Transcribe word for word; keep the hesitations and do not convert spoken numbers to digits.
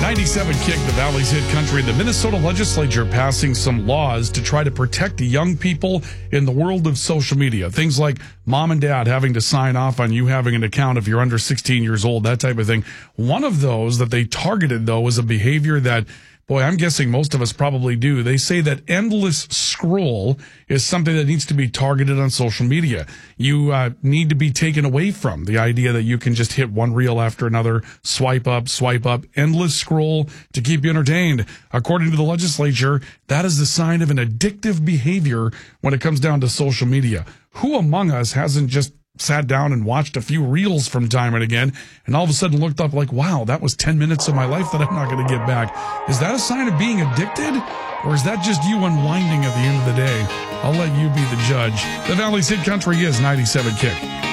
ninety-seven Kick, the Valley's Hit Country. The Minnesota legislature passing some laws to try to protect young people in the world of social media. Things like mom and dad having to sign off on you having an account if you're under sixteen years old, that type of thing. One of those that they targeted, though, was a behavior that, boy, I'm guessing most of us probably do. They say that endless scroll is something that needs to be targeted on social media. You uh, need to be taken away from the idea that you can just hit one reel after another, swipe up, swipe up, endless scroll to keep you entertained. According to the legislature, that is the sign of an addictive behavior when it comes down to social media. Who among us hasn't just sat down and watched a few reels from time and again, and all of a sudden looked up like, wow, that was ten minutes of my life that I'm not going to get back. Is that a sign of being addicted? Or is that just you unwinding at the end of the day? I'll let you be the judge. The Valley's Hit Country is ninety-seven Kick.